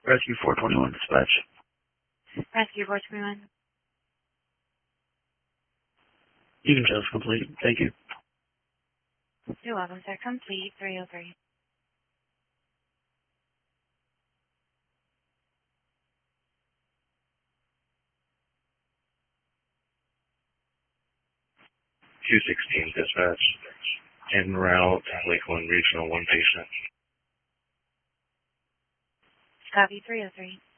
Rescue 421 dispatch. Rescue 421. You can just complete. Thank you. You're welcome, sir. Complete 303. $216 dispatch. En route, Lakeland Regional, one patient. Copy 303.